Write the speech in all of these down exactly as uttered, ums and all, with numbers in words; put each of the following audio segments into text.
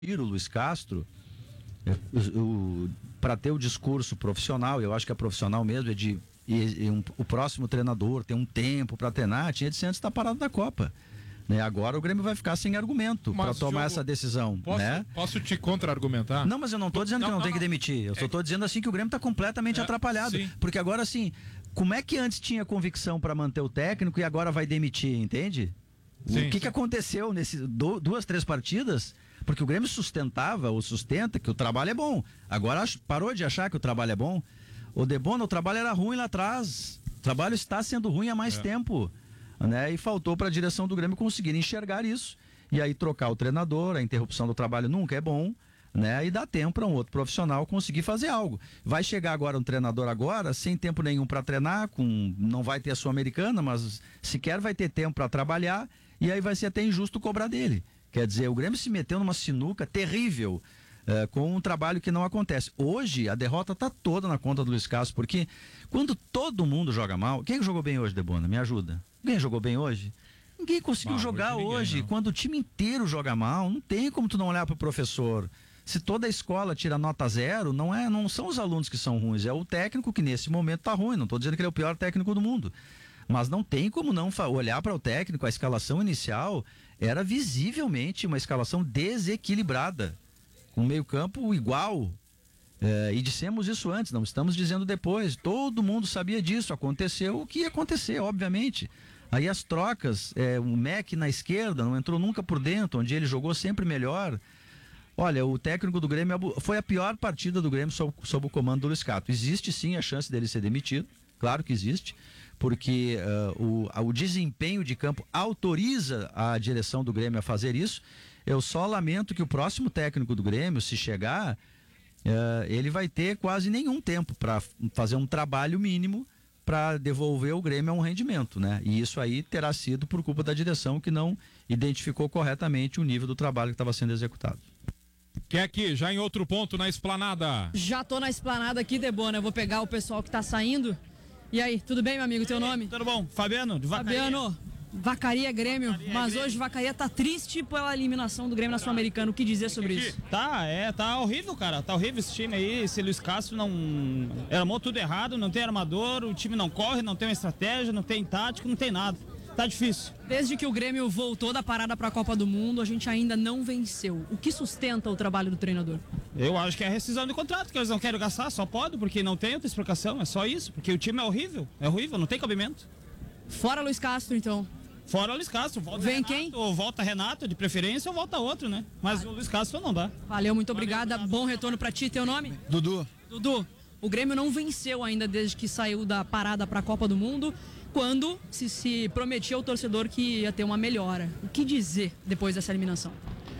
o Luiz Castro para ter o discurso profissional, eu acho que é profissional mesmo, é de e, e um, o próximo treinador tem um tempo para treinar, tinha de ser antes estar parado da Copa. Né? Agora o Grêmio vai ficar sem argumento para tomar essa decisão. Posso, né? posso te contra-argumentar? Não, mas eu não estou dizendo não, que não, não tem não. que demitir. Eu só estou é... dizendo assim que o Grêmio está completamente é, atrapalhado. Sim. Porque agora assim, como é que antes tinha convicção para manter o técnico e agora vai demitir, entende? Sim, o que, sim. que aconteceu nesses do, duas, três partidas? Porque o Grêmio sustentava ou sustenta que o trabalho é bom. Agora parou de achar que o trabalho é bom. O Debona, o trabalho era ruim lá atrás. O trabalho está sendo ruim há mais é. tempo. Né? E faltou para a direção do Grêmio conseguir enxergar isso. E aí trocar o treinador, a interrupção do trabalho nunca é bom. Né? E dá tempo para um outro profissional conseguir fazer algo. Vai chegar agora um treinador agora, sem tempo nenhum para treinar, com, não vai ter a Sul-Americana, mas sequer vai ter tempo para trabalhar, e aí vai ser até injusto cobrar dele. Quer dizer, o Grêmio se meteu numa sinuca terrível, uh, com um trabalho que não acontece. Hoje, a derrota está toda na conta do Luiz Castro, porque quando todo mundo joga mal... Quem jogou bem hoje, Debona? Me ajuda. Quem jogou bem hoje? Ninguém conseguiu ah, jogar hoje. hoje. Ninguém, quando o time inteiro joga mal, não tem como tu não olhar para o professor. Se toda a escola tira nota zero, não, é, não são os alunos que são ruins, é o técnico que nesse momento está ruim. Não estou dizendo que ele é o pior técnico do mundo. Mas não tem como não olhar para o técnico, a escalação inicial era visivelmente uma escalação desequilibrada, com meio campo igual, é, e dissemos isso antes, não estamos dizendo depois, todo mundo sabia disso, aconteceu o que ia acontecer, obviamente. Aí as trocas, é, o Mac na esquerda não entrou nunca por dentro, onde ele jogou sempre melhor. Olha, o técnico do Grêmio foi a pior partida do Grêmio sob, sob o comando do Luiz Castro. Existe sim a chance dele ser demitido, claro que existe, porque uh, o, a, o desempenho de campo autoriza a direção do Grêmio a fazer isso. Eu só lamento que o próximo técnico do Grêmio, se chegar, uh, ele vai ter quase nenhum tempo para fazer um trabalho mínimo para devolver o Grêmio a um rendimento, né? E isso aí terá sido por culpa da direção que não identificou corretamente o nível do trabalho que estava sendo executado. Quer aqui, já em outro ponto na esplanada? Já tô na esplanada aqui, Debona. Eu vou pegar o pessoal que tá saindo. E aí, tudo bem, meu amigo? Teu nome? Tudo bom? Fabiano, de Vacaria. Fabiano, Vacaria Grêmio. Vacaria, mas Grêmio. Hoje Vacaria tá triste pela eliminação do Grêmio na Sul-Americana. O que dizer sobre isso? Tá, é, tá horrível, cara. Tá horrível esse time aí. Esse Luiz Castro não... armou tudo errado, não tem armador, o time não corre, não tem uma estratégia, não tem tático, não tem nada. Tá difícil. Desde que o Grêmio voltou da parada para a Copa do Mundo, a gente ainda não venceu. O que sustenta o trabalho do treinador? Eu acho que é a rescisão de contrato, que eles não querem gastar, só pode, porque não tem outra explicação, é só isso, porque o time é horrível, é horrível, não tem cabimento. Fora Luiz Castro, então. Fora o Luiz Castro, volta Vem Renato, quem? Ou volta Renato, de preferência, ou volta outro, né? Mas ah. o Luiz Castro não dá. Valeu, muito obrigada, bom retorno para ti. Teu nome? Dudu. Dudu, o Grêmio não venceu ainda desde que saiu da parada para a Copa do Mundo, quando se, se prometia ao torcedor que ia ter uma melhora. O que dizer depois dessa eliminação?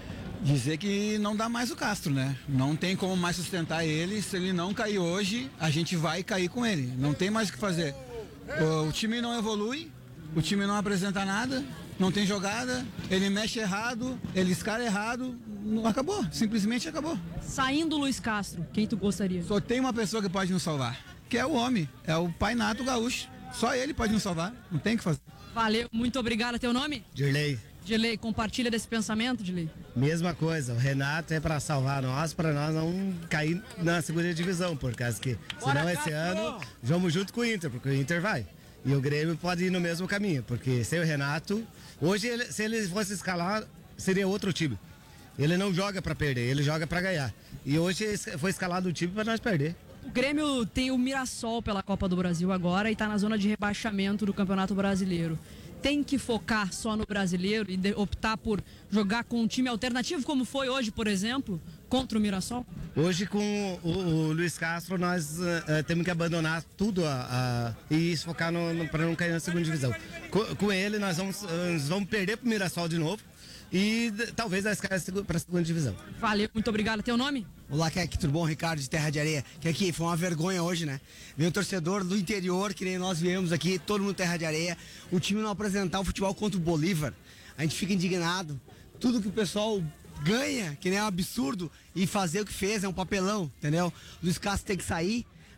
Dizer que não dá mais o Castro, né? Não tem como mais sustentar ele. Se ele não cair hoje, a gente vai cair com ele. Não tem mais o que fazer. O, o time não evolui, o time não apresenta nada, não tem jogada, ele mexe errado, ele escala errado, não, acabou, simplesmente acabou. Saindo o Luiz Castro, quem tu gostaria? Só tem uma pessoa que pode nos salvar, que é o homem, é o Pai Nato Gaúcho. Só ele pode nos salvar, não tem o que fazer. Valeu, muito obrigado. Teu nome? Dirley. Dirley, compartilha desse pensamento, Dirley? Mesma coisa, o Renato é para salvar nós, para nós não cair na segunda divisão, por causa que senão esse ano vamos junto com o Inter, porque o Inter vai. E o Grêmio pode ir no mesmo caminho, porque sem o Renato, hoje ele, se ele fosse escalar, seria outro time. Ele não joga para perder, ele joga para ganhar. E hoje foi escalado o time para nós perder. O Grêmio tem o Mirassol pela Copa do Brasil agora e está na zona de rebaixamento do Campeonato Brasileiro. Tem que focar só no brasileiro e de, optar por jogar com um time alternativo, como foi hoje, por exemplo, contra o Mirassol? Hoje, com o, o, o Luiz Castro, nós uh, temos que abandonar tudo uh, uh, e focar no, no, para não cair na segunda divisão. Com, com ele, nós vamos, uh, vamos perder para o Mirassol de novo e de, talvez nós caímos para a segunda divisão. Valeu, muito obrigado. Teu nome? Olá, Kek, tudo bom? Ricardo de Terra de Areia. Que aqui foi uma vergonha hoje, né? Veio um torcedor do interior, que nem nós viemos aqui, todo mundo Terra de Areia. O time não apresentar o futebol contra o Bolívar. A gente fica indignado. Tudo que o pessoal ganha, que nem é um absurdo, e fazer o que fez é um papelão, entendeu? Luiz Castro tem que sair.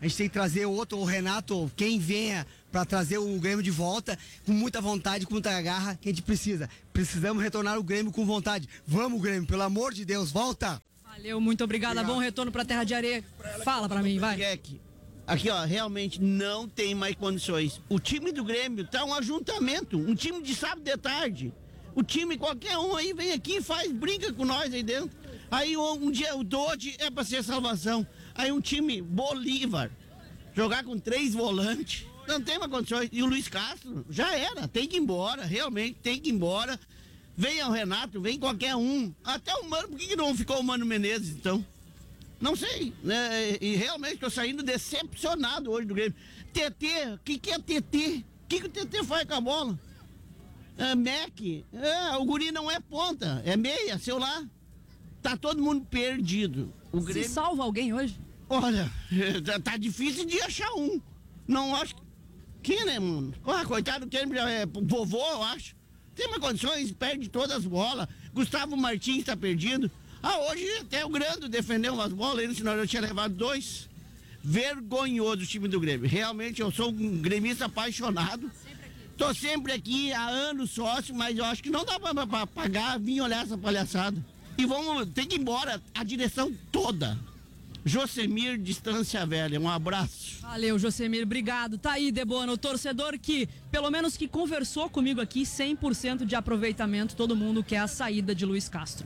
A gente tem que trazer outro, o Renato, quem venha para trazer o Grêmio de volta, com muita vontade, com muita garra, que a gente precisa. Precisamos retornar o Grêmio com vontade. Vamos, Grêmio, pelo amor de Deus, volta! Valeu, muito obrigada. Obrigado. Bom retorno para Terra de Areia. Fala para mim, vai. Jack, aqui, ó, realmente não tem mais condições. O time do Grêmio tá um ajuntamento, um time de sábado de tarde. O time, qualquer um aí, vem aqui e faz, brinca com nós aí dentro. Aí um, um dia o Dodge é para ser salvação. Aí um time Bolívar, jogar com três volantes, não tem mais condições. E o Luiz Castro, já era, tem que ir embora, realmente tem que ir embora. Venha o Renato, vem qualquer um. Até o Mano, por que, que não ficou o Mano Menezes, então? Não sei, né? E realmente estou saindo decepcionado hoje do Grêmio. T T, o que, que é T T? O que, que o T T faz com a bola? É, Mac, é, o guri não é ponta, é meia, sei lá. Tá todo mundo perdido. O Grêmio... Se salva alguém hoje? Olha, tá difícil de achar um. Não acho que, né, mano? Ah, coitado do Grêmio, é vovô, eu acho. Tem mais condições, perde todas as bolas. Gustavo Martins tá perdido. Ah, hoje até o Grando defendeu umas bolas, ele, senão eu tinha levado dois. Vergonhoso o time do Grêmio. Realmente eu sou um gremista apaixonado. Tô sempre aqui há anos sócio, mas eu acho que não dá pra, pra pagar, vir olhar essa palhaçada. E vamos, tem que ir embora a direção toda. Josemir, Distância Velha, um abraço. Valeu, Josemir, obrigado. Tá aí, Debona, o torcedor que, pelo menos que conversou comigo aqui, cem por cento de aproveitamento, todo mundo quer a saída de Luiz Castro.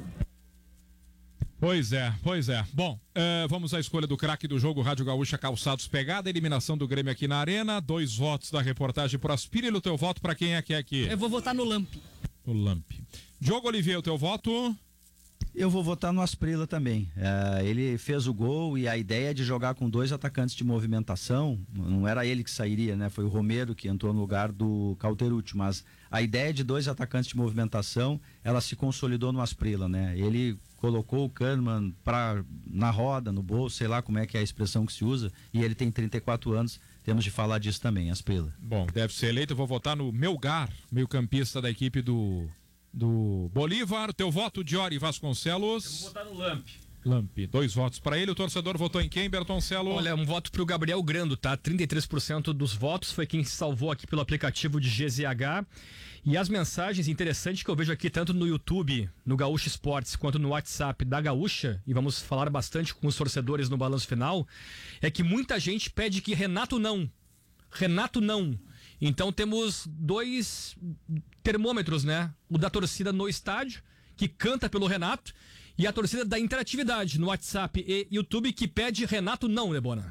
Pois é, pois é. Bom, uh, vamos à escolha do craque do jogo, Rádio Gaúcha Calçados Pegada, eliminação do Grêmio aqui na Arena, dois votos da reportagem por Aspira, e o teu voto para quem é que é aqui? Eu vou votar no Lamp. No Lamp. Diogo Oliveira, o teu voto? Eu vou votar no Asprila também. É, ele fez o gol e a ideia de jogar com dois atacantes de movimentação, não era ele que sairia, né? Foi o Romero que entrou no lugar do Cauterucci, mas a ideia de dois atacantes de movimentação, ela se consolidou no Asprila, né? Ele colocou o Kahneman pra, na roda, no bolso, sei lá como é que é a expressão que se usa, e ele tem trinta e quatro anos, temos de falar disso também, Asprila. Bom, deve ser eleito, eu vou votar no Melgar, meio-campista da equipe do... do Bolívar. Teu voto, Diori Vasconcelos? Eu vou votar no Lamp. Lamp, dois votos para ele. O torcedor votou em quem, Bertoncello? Olha, um voto pro Gabriel Grando, tá? trinta e três por cento dos votos foi quem se salvou aqui pelo aplicativo de G Z H. E as mensagens interessantes que eu vejo aqui, tanto no YouTube, no Gaúcha Esportes, quanto no WhatsApp da Gaúcha, e vamos falar bastante com os torcedores no balanço final, é que muita gente pede que Renato não. Renato não. Então temos dois termômetros, né? O da torcida no estádio, que canta pelo Renato, e a torcida da interatividade no WhatsApp e YouTube, que pede Renato não, Lebona.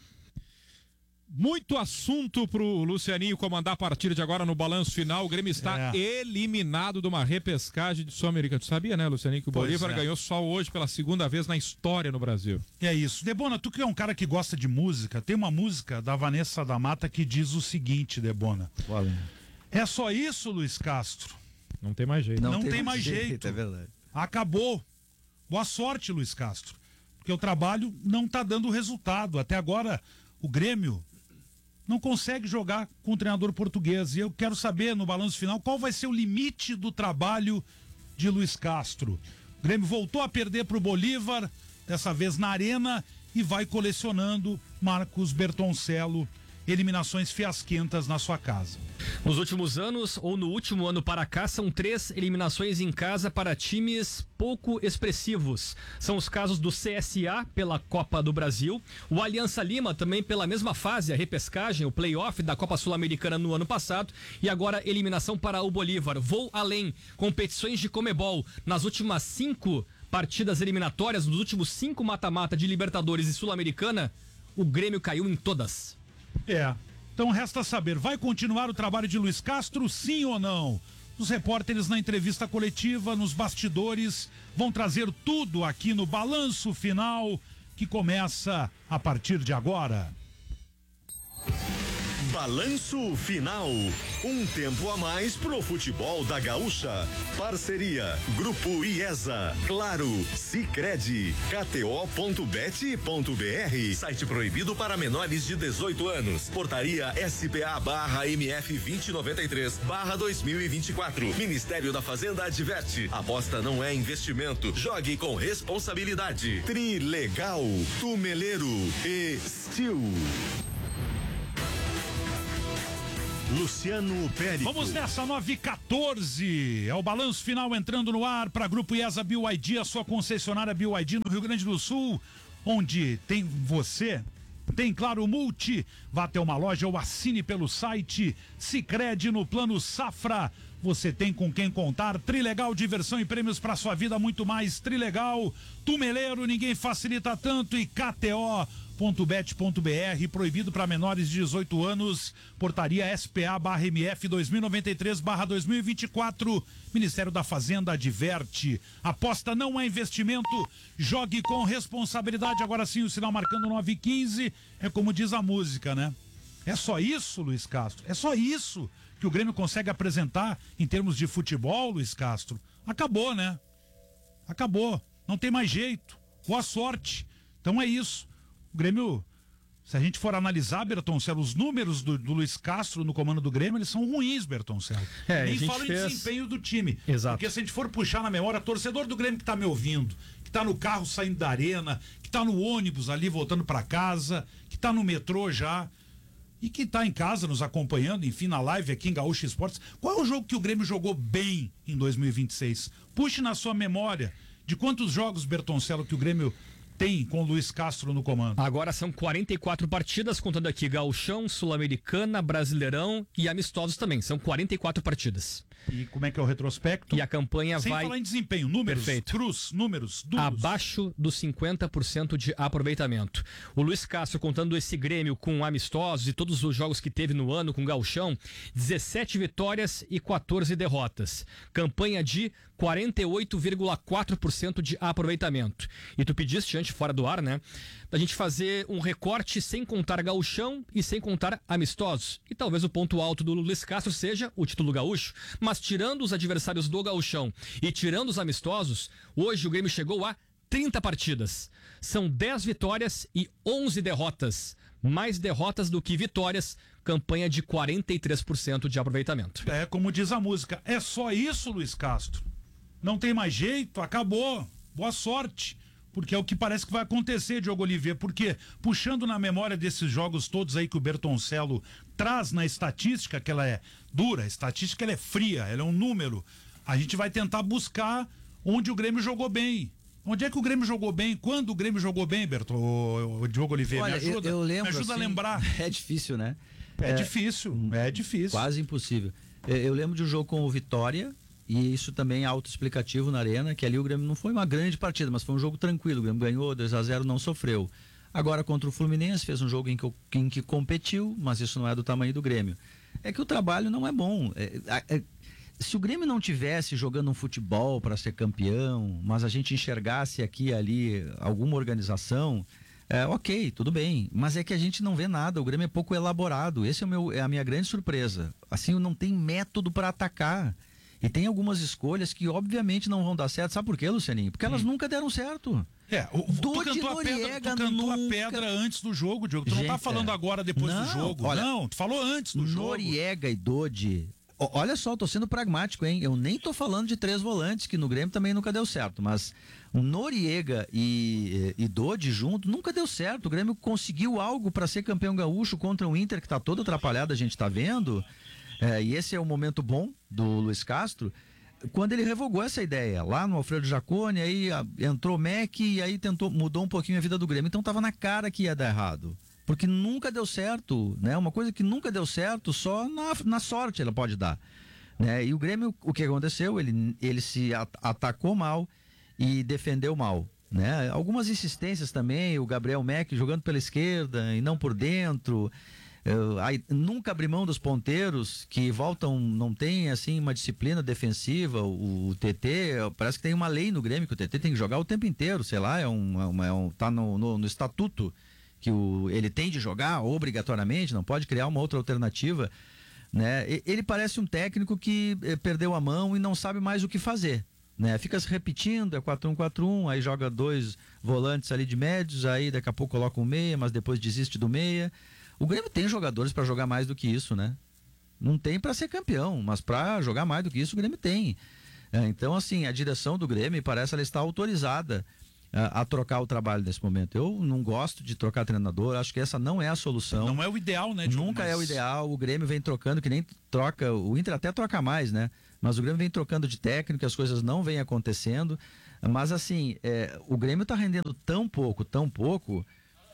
Muito assunto pro Lucianinho comandar a partir de agora no balanço final. O Grêmio está é. eliminado de uma repescagem de Sul-Americana. Tu sabia, né, Lucianinho, que o pois Bolívar é. ganhou só hoje pela segunda vez na história no Brasil. É isso. Debona, tu que é um cara que gosta de música, tem uma música da Vanessa da Mata que diz o seguinte, Debona. Qual é? É só isso, Luiz Castro? Não tem mais jeito. Não, Não tem, tem mais jeito. jeito. É verdade. Acabou. Boa sorte, Luiz Castro. Porque o trabalho não tá dando resultado. Até agora, o Grêmio não consegue jogar com o treinador português. E eu quero saber, no balanço final, qual vai ser o limite do trabalho de Luiz Castro. O Grêmio voltou a perder para o Bolívar, dessa vez na Arena, e vai colecionando, Marcos Bertoncello, eliminações fiasquentas na sua casa. Nos últimos anos, ou no último ano para cá, são três eliminações em casa para times pouco expressivos. São os casos do C S A pela Copa do Brasil, o Aliança Lima também pela mesma fase, a repescagem, o play-off da Copa Sul-Americana no ano passado, e agora eliminação para o Bolívar. Vou além, competições de Comebol. Nas últimas cinco partidas eliminatórias, nos últimos cinco mata-mata de Libertadores e Sul-Americana, o Grêmio caiu em todas. É, então resta saber, vai continuar o trabalho de Luiz Castro, sim ou não? Os repórteres na entrevista coletiva, nos bastidores, vão trazer tudo aqui no balanço final, que começa a partir de agora. Balanço Final. Um tempo a mais pro futebol da Gaúcha. Parceria Grupo IESA, Claro, Sicredi, K T O ponto bet ponto B R. Site proibido para menores de dezoito anos. Portaria S P A barra M F vinte noventa e três barra dois mil e vinte e quatro. Ministério da Fazenda adverte. Aposta não é investimento. Jogue com responsabilidade. Trilegal, Tumeleiro e Steel. Luciano Pérez. Vamos nessa, nove e quatorze. É o balanço final entrando no ar para Grupo IESA B Y D, a sua concessionária B Y D no Rio Grande do Sul, onde tem você, tem claro Multi. Vá até uma loja ou assine pelo site. Sicredi no Plano Safra. Você tem com quem contar. Trilegal, diversão e prêmios para sua vida, muito mais. Trilegal, Tumeleiro, ninguém facilita tanto. E K T O ponto bet ponto B R, proibido para menores de dezoito anos. Portaria S P A barra M F dois mil e noventa e três barra dois mil e vinte e quatro. Ministério da Fazenda adverte. Aposta não é investimento. Jogue com responsabilidade. Agora sim, o sinal marcando nove e quinze. É como diz a música, né? É só isso, Luiz Castro? É só isso que o Grêmio consegue apresentar em termos de futebol, Luiz Castro? Acabou, né? Acabou. Não tem mais jeito. Boa sorte. Então é isso. O Grêmio, se a gente for analisar, Bertoncello, os números do, do Luiz Castro no comando do Grêmio, eles são ruins, Bertoncello. É, Nem falo fez... em desempenho do time. Exato. Porque se a gente for puxar na memória, torcedor do Grêmio que tá me ouvindo, que tá no carro saindo da arena, que tá no ônibus ali voltando para casa, que tá no metrô já, e que tá em casa nos acompanhando, enfim, na live aqui em Gaúcha Esportes, qual é o jogo que o Grêmio jogou bem em dois mil e vinte e seis? Puxe na sua memória de quantos jogos, Bertoncello, que o Grêmio tem com o Luiz Castro no comando. Agora são quarenta e quatro partidas, contando aqui Gauchão, Sul-Americana, Brasileirão e amistosos também. São quarenta e quatro partidas. E como é que é o retrospecto? E a campanha Sem vai... falar em desempenho, números, Perfeito. cruz, números, duros. Abaixo dos cinquenta por cento de aproveitamento. O Luiz Castro, contando esse Grêmio com amistosos e todos os jogos que teve no ano com Gauchão, dezessete vitórias e quatorze derrotas. Campanha de quarenta e oito vírgula quatro por cento de aproveitamento. E tu pediste antes, fora do ar, né? Da gente fazer um recorte sem contar Gauchão e sem contar amistosos. E talvez o ponto alto do Luiz Castro seja o título gaúcho. Mas tirando os adversários do Gauchão e tirando os amistosos, hoje o Grêmio chegou a trinta partidas. São dez vitórias e onze derrotas. Mais derrotas do que vitórias. Campanha de quarenta e três por cento de aproveitamento. É como diz a música, é só isso, Luiz Castro? Não tem mais jeito, acabou. Boa sorte. Porque é o que parece que vai acontecer, Diogo Oliveira. Porque, puxando na memória desses jogos todos aí que o Bertoncello traz na estatística, que ela é dura, a estatística ela é fria, ela é um número. A gente vai tentar buscar onde o Grêmio jogou bem. Onde é que o Grêmio jogou bem? Quando o Grêmio jogou bem, Berto? O, o Diogo Oliveira, Olha, me ajuda, eu, eu lembro, me ajuda assim, a lembrar. É difícil, né? É, é difícil, é difícil. Quase impossível. Eu lembro de um jogo com o Vitória, e isso também é autoexplicativo na arena, que ali o Grêmio não foi uma grande partida, mas foi um jogo tranquilo. O Grêmio ganhou dois a zero, não sofreu. Agora contra o Fluminense fez um jogo em que, em que competiu, mas isso não é do tamanho do Grêmio. É que o trabalho não é bom. É, é, se o Grêmio não tivesse jogando um futebol para ser campeão, mas a gente enxergasse aqui e ali alguma organização, é, ok, tudo bem. Mas é que a gente não vê nada, o Grêmio é pouco elaborado. Esse é, o meu, é a minha grande surpresa. Assim, não tem método para atacar. E tem algumas escolhas que obviamente não vão dar certo. Sabe por quê, Lucianinho? Porque elas hum. nunca deram certo. É, o, tu cantou, a pedra, tu cantou nunca... a pedra antes do jogo, Diogo. Tu Gente, não tá falando agora depois não, do jogo. Olha, não, tu falou antes do jogo. Noriega e Dodi. Olha só, tô sendo pragmático, hein? Eu nem tô falando de três volantes, que no Grêmio também nunca deu certo. Mas o Noriega e, e Dodi junto nunca deu certo. O Grêmio conseguiu algo para ser campeão gaúcho contra o Inter, que tá todo atrapalhado, a gente tá vendo. É, e esse é o momento bom do Luiz Castro, quando ele revogou essa ideia, lá no Alfredo Jaconi, aí a, entrou Mac e aí tentou, mudou um pouquinho a vida do Grêmio, então tava na cara que ia dar errado, porque nunca deu certo, né? Uma coisa que nunca deu certo, só na, na sorte ela pode dar, né? E o Grêmio, o que aconteceu, ele, ele se at, atacou mal e defendeu mal, né? Algumas insistências também, o Gabriel Mac jogando pela esquerda e não por dentro. Uh, aí, nunca abrir mão dos ponteiros que voltam, não tem assim uma disciplina defensiva. O, o T T, parece que tem uma lei no Grêmio que o T T tem que jogar o tempo inteiro, sei lá, é um, é um, é um tá no, no, no estatuto que o, ele tem de jogar obrigatoriamente, não pode criar uma outra alternativa, né? Ele parece um técnico que eh, perdeu a mão e não sabe mais o que fazer, né? Fica se repetindo, é quatro um quatro um, aí joga dois volantes ali de médios, aí daqui a pouco coloca um meia, mas depois desiste do meia. O Grêmio tem jogadores para jogar mais do que isso, né? Não tem para ser campeão, mas para jogar mais do que isso o Grêmio tem. É, então, assim, a direção do Grêmio parece ela está autorizada a, a trocar o trabalho nesse momento. Eu não gosto de trocar treinador, acho que essa não é a solução. Não é o ideal, né, Diogo? Nunca mas... é o ideal, o Grêmio vem trocando, que nem troca, o Inter até troca mais, né? Mas o Grêmio vem trocando de técnico, as coisas não vêm acontecendo. Mas, assim, é, o Grêmio está rendendo tão pouco, tão pouco...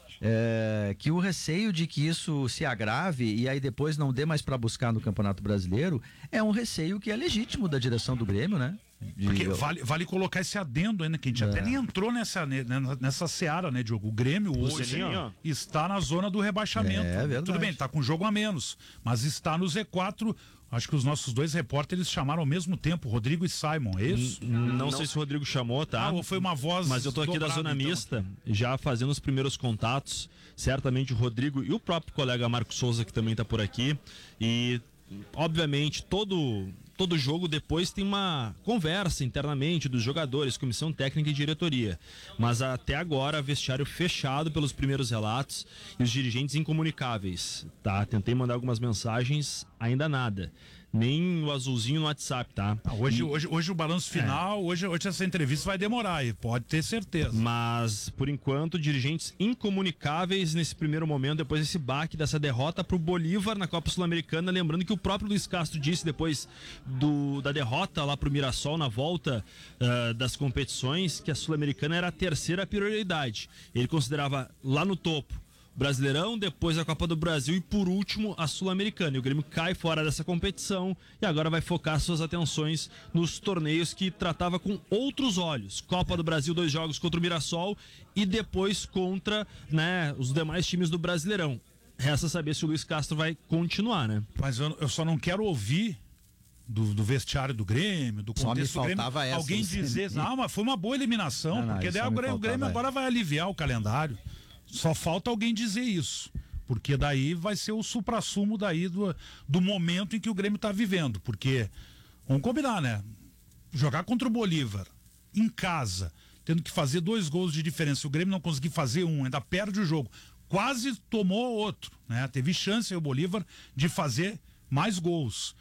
É, que o receio de que isso se agrave e aí depois não dê mais para buscar no Campeonato Brasileiro é um receio que é legítimo da direção do Grêmio, né? De... Porque vale, vale colocar esse adendo ainda, que a gente é. até nem entrou nessa, nessa seara, né, Diogo? O Grêmio o hoje Lucininho. está na zona do rebaixamento. É, verdade. Tudo bem, está com um jogo a menos, mas está no Z quatro. Acho que os nossos dois repórteres chamaram ao mesmo tempo, Rodrigo e Simon, é isso? Não, não sei se o Rodrigo chamou, tá? Ah, ou foi uma voz Mas eu tô aqui dobrada, da zona então. mista, já fazendo os primeiros contatos. Certamente o Rodrigo e o próprio colega Marco Souza, que também tá por aqui. E, obviamente, todo... Todo jogo depois tem uma conversa internamente dos jogadores, comissão técnica e diretoria. Mas até agora, vestiário fechado pelos primeiros relatos e os dirigentes incomunicáveis. Tá? Tentei mandar algumas mensagens, ainda nada. Nem o azulzinho no WhatsApp, tá? Ah, hoje, e... hoje, hoje o balanço final, é. hoje, hoje essa entrevista vai demorar, e pode ter certeza. Mas, por enquanto, dirigentes incomunicáveis nesse primeiro momento, depois desse baque, dessa derrota pro Bolívar na Copa Sul-Americana. Lembrando que o próprio Luiz Castro disse depois do, da derrota lá pro Mirassol na volta uh, das competições que a Sul-Americana era a terceira prioridade. Ele considerava lá no topo Brasileirão, depois a Copa do Brasil e por último a Sul-Americana. E o Grêmio cai fora dessa competição e agora vai focar suas atenções nos torneios que tratava com outros olhos. Copa do Brasil, dois jogos contra o Mirassol e depois contra, né, os demais times do Brasileirão. Resta saber se o Luiz Castro vai continuar, né? Mas eu, eu só não quero ouvir do, do vestiário do Grêmio, do contexto do Grêmio, essa, alguém dizer, ah, mas foi uma boa eliminação, não, não, porque daí o Grêmio, o Grêmio agora vai aliviar o calendário. Só falta alguém dizer isso, porque daí vai ser o suprassumo daí do, do momento em que o Grêmio está vivendo, porque, vamos combinar, né? Jogar contra o Bolívar, em casa, tendo que fazer dois gols de diferença, o Grêmio não conseguir fazer um, ainda perde o jogo, quase tomou outro, né? Teve chance aí o Bolívar de fazer mais gols,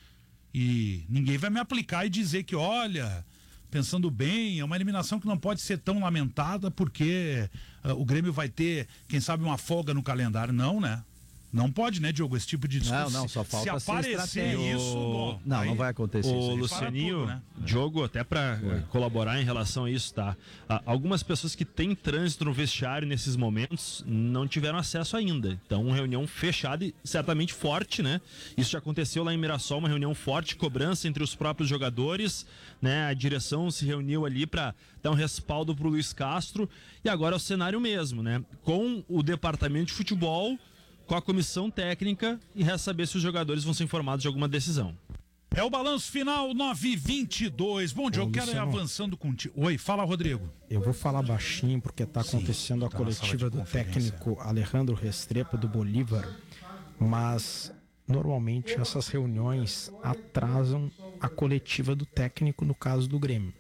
e ninguém vai me aplicar e dizer que, olha... Pensando bem, é uma eliminação que não pode ser tão lamentada porque uh, o Grêmio vai ter, quem sabe, uma folga no calendário. Não, né? Não pode, né, Diogo? Esse tipo de discurso. Não, não, só falta se aparecer isso, bom, não, aí, não vai acontecer o isso. O Lucianinho, tudo, né? Diogo, até para colaborar em relação a isso, tá? Ah, algumas pessoas que têm trânsito no vestiário nesses momentos não tiveram acesso ainda. Então, uma reunião fechada e certamente forte, né? Isso já aconteceu lá em Mirassol, uma reunião forte, cobrança entre os próprios jogadores, né? A direção se reuniu ali para dar um respaldo pro Luiz Castro e agora é o cenário mesmo, né? Com o departamento de futebol, com a comissão técnica e resta saber se os jogadores vão ser informados de alguma decisão. É o balanço final nove e vinte e dois. Bom dia, eu quero ir avançando contigo. Oi, fala, Rodrigo. Eu vou falar baixinho porque está acontecendo a coletiva do técnico Alejandro Restrepo do Bolívar, mas normalmente essas reuniões atrasam a coletiva do técnico no caso do Grêmio.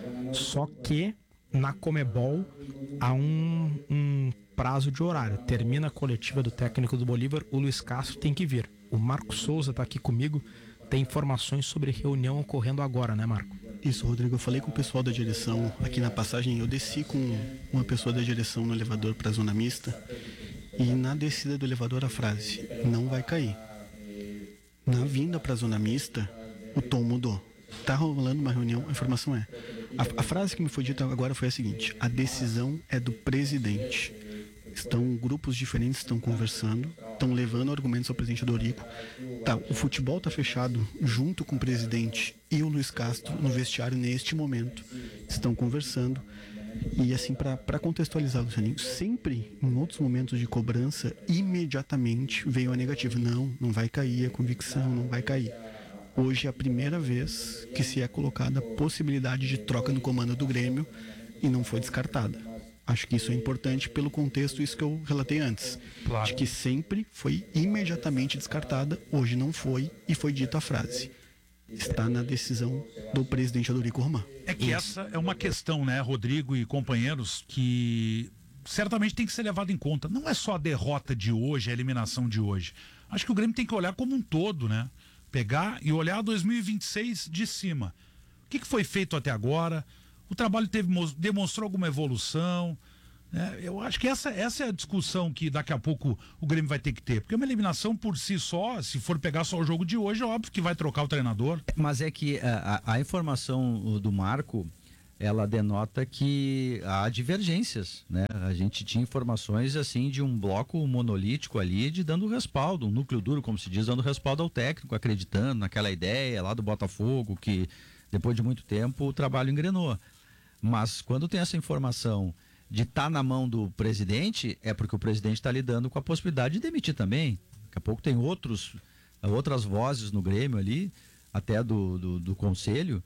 Só que na Comebol há um, um prazo de horário. Termina a coletiva do técnico do Bolívar, o Luiz Castro tem que vir. O Marco Souza está aqui comigo, tem informações sobre reunião ocorrendo agora, né, Marco? Isso, Rodrigo, eu falei com o pessoal da direção aqui na passagem, eu desci com uma pessoa da direção no elevador para a zona mista e na descida do elevador a frase, não vai cair. Na vinda para a zona mista, o tom mudou. Tá rolando uma reunião, a informação é, a, a frase que me foi dita agora foi a seguinte, a decisão é do presidente. Estão, grupos diferentes estão conversando, estão levando argumentos ao presidente Dorico. Tá, o futebol está fechado junto com o presidente e o Luiz Castro no vestiário neste momento. Estão conversando. E assim, para contextualizar, Lucianinho, sempre em outros momentos de cobrança, imediatamente veio a negativa. Não, não vai cair, a convicção não vai cair. Hoje é a primeira vez que se é colocada a possibilidade de troca no comando do Grêmio e não foi descartada. Acho que isso é importante pelo contexto, isso que eu relatei antes. Claro. De que sempre foi imediatamente descartada, hoje não foi, e foi dita a frase. Está na decisão do presidente Odorico Roman. É que essa é uma questão, né, Rodrigo e companheiros, que certamente tem que ser levado em conta. Não é só a derrota de hoje, a eliminação de hoje. Acho que o Grêmio tem que olhar como um todo, né? Pegar e olhar dois mil e vinte e seis de cima. O que, que foi feito até agora? O trabalho teve, demonstrou alguma evolução? É, eu acho que essa, essa é a discussão que daqui a pouco o Grêmio vai ter que ter. Porque uma eliminação por si só, se for pegar só o jogo de hoje, é óbvio que vai trocar o treinador. Mas é que a, a informação do Marco, ela denota que há divergências, né? A gente tinha informações assim de um bloco monolítico ali, de dando respaldo, um núcleo duro, como se diz, dando respaldo ao técnico, acreditando naquela ideia lá do Botafogo, que depois de muito tempo o trabalho engrenou. Mas quando tem essa informação de estar tá na mão do presidente, é porque o presidente está lidando com a possibilidade de demitir também. Daqui a pouco tem outros, outras vozes no Grêmio ali, até do, do, do conselho,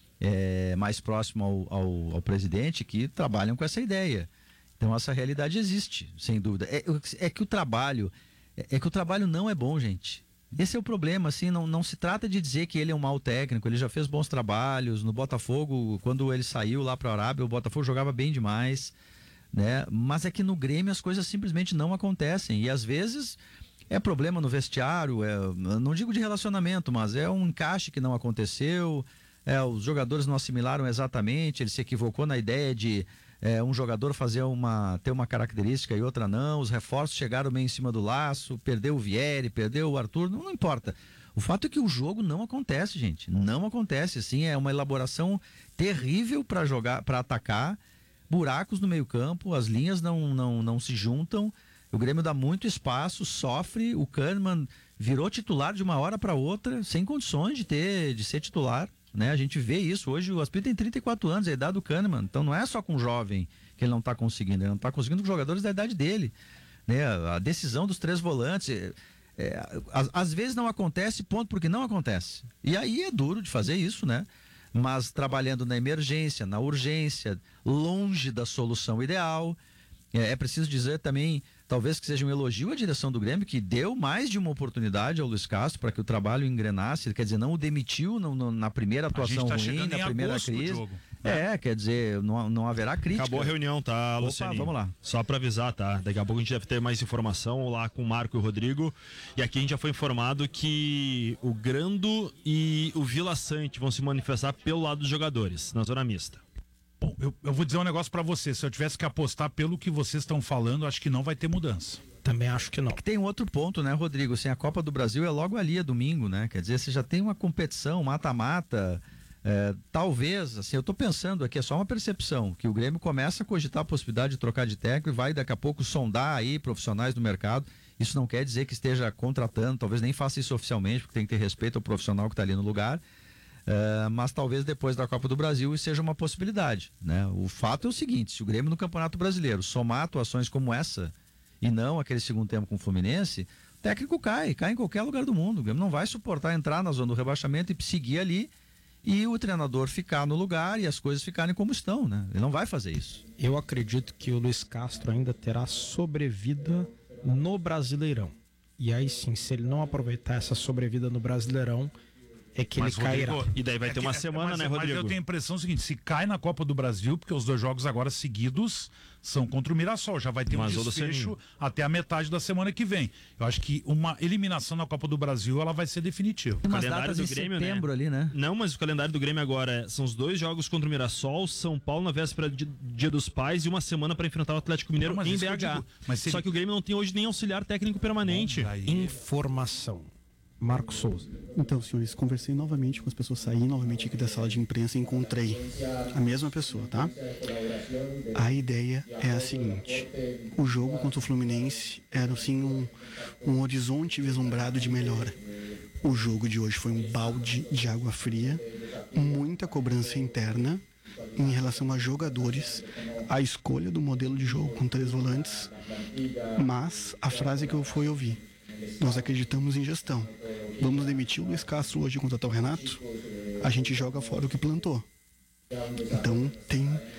é, mais próximo ao, ao, ao presidente, que trabalham com essa ideia. Então essa realidade existe, sem dúvida. É, é que o trabalho, é, é que o trabalho não é bom, gente. Esse é o problema, assim, não, não se trata de dizer que ele é um mau técnico, ele já fez bons trabalhos. No Botafogo, quando ele saiu lá para a Arábia, o Botafogo jogava bem demais, né? Mas é que no Grêmio as coisas simplesmente não acontecem, e às vezes é problema no vestiário, é, não digo de relacionamento, mas é um encaixe que não aconteceu, é, os jogadores não assimilaram exatamente, ele se equivocou na ideia de É, um jogador fazer uma, ter uma característica e outra não, os reforços chegaram meio em cima do laço, perdeu o Vieri, perdeu o Arthur, não, não importa. O fato é que o jogo não acontece, gente, não acontece, assim, é uma elaboração terrível para jogar, para atacar, buracos no meio campo, as linhas não, não, não se juntam, o Grêmio dá muito espaço, sofre, o Kahneman virou titular de uma hora para outra, sem condições de ter, de ser titular. Né? A gente vê isso hoje, o Aspir tem trinta e quatro anos, a idade do Kahneman, então não é só com jovem que ele não está conseguindo, ele não está conseguindo com jogadores da idade dele, né? A decisão dos três volantes, é, é, às, às vezes não acontece, ponto, porque não acontece, e aí é duro de fazer isso, né? Mas trabalhando na emergência, na urgência, longe da solução ideal, é, é preciso dizer também, talvez que seja um elogio à direção do Grêmio, que deu mais de uma oportunidade ao Luiz Castro para que o trabalho engrenasse, quer dizer, não o demitiu no, no, na primeira atuação tá ruim, na primeira crise. Jogo, né? É, quer dizer, não, não haverá crítica. Acabou a reunião, tá, Luciano? Vamos lá. Só para avisar, tá? Daqui a pouco a gente deve ter mais informação lá com o Marco e o Rodrigo. E aqui a gente já foi informado que o Grando e o Vila Sante vão se manifestar pelo lado dos jogadores, na zona mista. Bom, eu, eu vou dizer um negócio pra você. Se eu tivesse que apostar pelo que vocês estão falando, acho que não vai ter mudança. Também acho que não. É que tem um outro ponto, né, Rodrigo? Assim, a Copa do Brasil é logo ali, é domingo, né? Quer dizer, você já tem uma competição, mata-mata. É, talvez, assim, eu tô pensando aqui, é só uma percepção, que o Grêmio começa a cogitar a possibilidade de trocar de técnico e vai daqui a pouco sondar aí profissionais do mercado. Isso não quer dizer que esteja contratando, talvez nem faça isso oficialmente, porque tem que ter respeito ao profissional que está ali no lugar. Uh, mas talvez depois da Copa do Brasil isso seja uma possibilidade, né? O fato é o seguinte, se o Grêmio no Campeonato Brasileiro somar atuações como essa e não aquele segundo tempo com o Fluminense, o técnico cai, cai em qualquer lugar do mundo. O Grêmio não vai suportar entrar na zona do rebaixamento e seguir ali e o treinador ficar no lugar e as coisas ficarem como estão, né? Ele não vai fazer isso. Eu acredito que o Luiz Castro ainda terá sobrevida no Brasileirão. E aí sim, se ele não aproveitar essa sobrevida no Brasileirão, é que mas, ele cairá. Rodrigo, e daí vai é ter uma que, semana, mas, né, Rodrigo? Mas eu tenho a impressão seguinte, se cai na Copa do Brasil, porque os dois jogos agora seguidos são contra o Mirassol, já vai ter mas um desfecho até a metade da semana que vem. Eu acho que uma eliminação na Copa do Brasil, ela vai ser definitiva. Tem umas datas do Grêmio, setembro, né? Ali, né? Não, mas o calendário do Grêmio agora é, são os dois jogos contra o Mirassol, São Paulo na véspera de Dia dos Pais e uma semana para enfrentar o Atlético Mineiro não, em B H. Digo, mas Só ele... que o Grêmio não tem hoje nem auxiliar técnico permanente. Bom, daí... Informação. Marcos Souza. Então, senhores, conversei novamente com as pessoas, saí novamente aqui da sala de imprensa e encontrei a mesma pessoa, tá? A ideia é a seguinte: o jogo contra o Fluminense era, assim, um, um horizonte vislumbrado de melhora. O jogo de hoje foi um balde de água fria, muita cobrança interna em relação a jogadores, a escolha do modelo de jogo com três volantes, mas a frase que eu fui ouvir: nós acreditamos em gestão. Vamos demitir o Luiz Castro hoje e contratar o Renato? A gente joga fora o que plantou. Então tem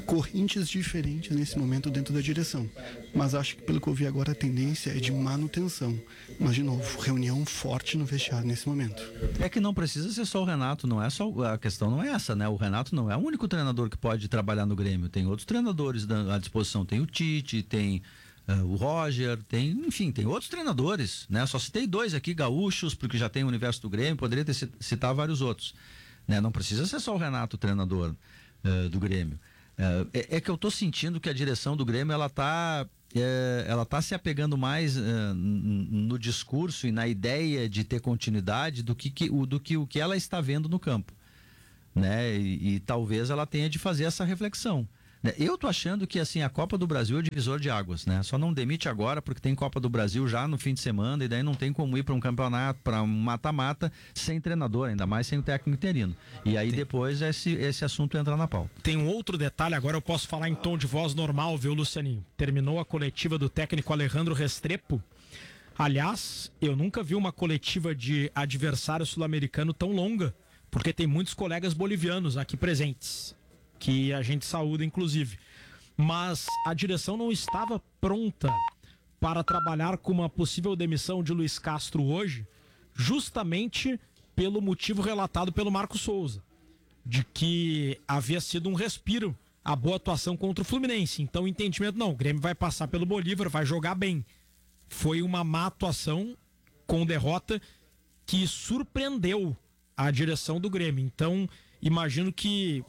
correntes diferentes nesse momento dentro da direção. Mas acho que, pelo que eu vi agora, a tendência é de manutenção. Mas, de novo, reunião forte no vestiário nesse momento. É que não precisa ser só o Renato, não é só a questão não é essa, né? O Renato não é o único treinador que pode trabalhar no Grêmio. Tem outros treinadores à disposição. Tem o Tite, tem uh, o Roger, tem, enfim, tem outros treinadores, né? Só citei dois aqui, gaúchos, porque já tem o universo do Grêmio, poderia ter citar vários outros, né? Não precisa ser só o Renato o treinador uh, do Grêmio. Uh, é, é que eu tô sentindo que a direção do Grêmio, ela tá, é, ela tá se apegando mais uh, no discurso e na ideia de ter continuidade do que, que, o, do que o que ela está vendo no campo, né? E, e talvez ela tenha de fazer essa reflexão. Eu tô achando que assim a Copa do Brasil é o divisor de águas, né? Só não demite agora porque tem Copa do Brasil já no fim de semana e daí não tem como ir para um campeonato, para um mata-mata sem treinador, ainda mais sem o técnico interino. E aí tem... depois esse, esse assunto entra na pauta. Tem um outro detalhe, agora eu posso falar em tom de voz normal, viu, Lucianinho? Terminou a coletiva do técnico Alejandro Restrepo. Aliás, eu nunca vi uma coletiva de adversário sul-americano tão longa, porque tem muitos colegas bolivianos aqui presentes, que a gente saúda inclusive, mas a direção não estava pronta para trabalhar com uma possível demissão de Luiz Castro hoje, justamente pelo motivo relatado pelo Marcos Souza, de que havia sido um respiro a boa atuação contra o Fluminense. Então o entendimento, não, o Grêmio vai passar pelo Bolívar, vai jogar bem. Foi uma má atuação com derrota que surpreendeu a direção do Grêmio. Então imagino que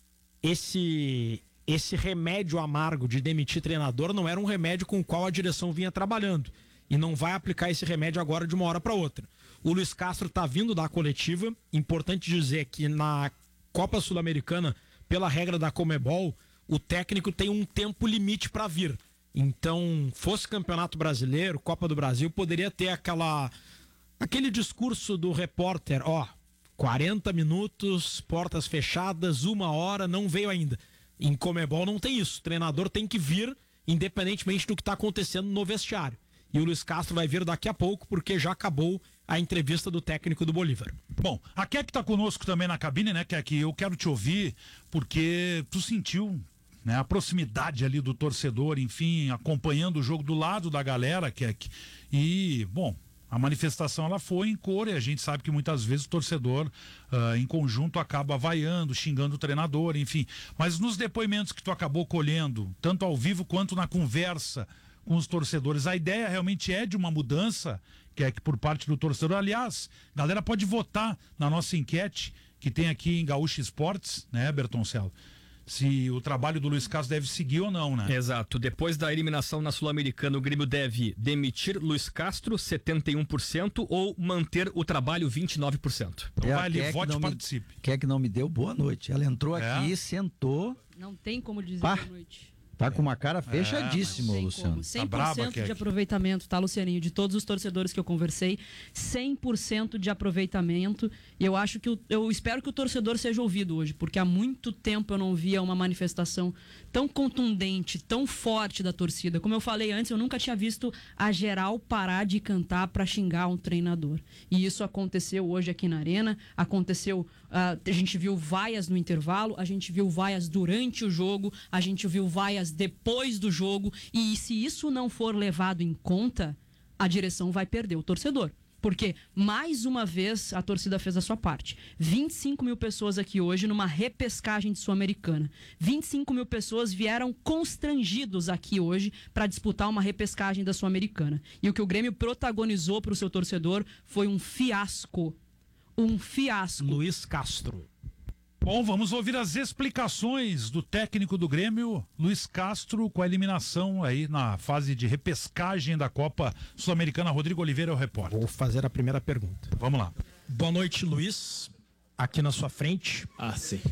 Esse, esse remédio amargo de demitir treinador não era um remédio com o qual a direção vinha trabalhando. E não vai aplicar esse remédio agora de uma hora para outra. O Luiz Castro está vindo da coletiva. Importante dizer que na Copa Sul-Americana, pela regra da Conmebol, o técnico tem um tempo limite para vir. Então, fosse Campeonato Brasileiro, Copa do Brasil, poderia ter aquela, aquele discurso do repórter, ó... quarenta minutos, portas fechadas, uma hora, não veio ainda. Em Conmebol não tem isso. O treinador tem que vir, independentemente do que está acontecendo no vestiário. E o Luiz Castro vai vir daqui a pouco, porque já acabou a entrevista do técnico do Bolívar. Bom, a Keck está conosco também na cabine, né, Keck? Eu quero te ouvir, porque tu sentiu, né, a proximidade ali do torcedor, enfim, acompanhando o jogo do lado da galera, Keck. E, bom... a manifestação ela foi em cor e a gente sabe que muitas vezes o torcedor uh, em conjunto acaba vaiando, xingando o treinador, enfim. Mas nos depoimentos que tu acabou colhendo, tanto ao vivo quanto na conversa com os torcedores, a ideia realmente é de uma mudança, que é que por parte do torcedor. Aliás, a galera pode votar na nossa enquete que tem aqui em Gaúcha Esportes, né, Bertoncello? Se o trabalho do Luiz Castro deve seguir ou não, né? Exato. Depois da eliminação na Sul-Americana, o Grêmio deve demitir Luiz Castro, setenta e um por cento, ou manter o trabalho, vinte e nove por cento. Então é, vai ali, vote e participe. Quer que não me deu boa noite. Ela entrou é. aqui, sentou. Não tem como dizer Pá. boa noite. Tá com uma cara fechadíssima, é, Luciano. cem por cento tá de aproveitamento, tá, Lucianinho? De todos os torcedores que eu conversei, cem por cento de aproveitamento. E eu acho que o, eu espero que o torcedor seja ouvido hoje, porque há muito tempo eu não via uma manifestação tão contundente, tão forte da torcida. Como eu falei antes, eu nunca tinha visto a geral parar de cantar para xingar um treinador. E isso aconteceu hoje aqui na Arena, aconteceu, uh, a gente viu vaias no intervalo, a gente viu vaias durante o jogo, a gente viu vaias depois do jogo, e se isso não for levado em conta, a direção vai perder o torcedor. Porque, mais uma vez, a torcida fez a sua parte. vinte e cinco mil pessoas aqui hoje numa repescagem de Sul-Americana. vinte e cinco mil pessoas vieram constrangidos aqui hoje para disputar uma repescagem da Sul-Americana. E o que o Grêmio protagonizou para o seu torcedor foi um fiasco. Um fiasco. Luiz Castro. Bom, vamos ouvir as explicações do técnico do Grêmio, Luiz Castro, com a eliminação aí na fase de repescagem da Copa Sul-Americana. Rodrigo Oliveira é o repórter. Vou fazer a primeira pergunta. Vamos lá. Boa noite, Luiz. Aqui na sua frente. Ah, sim.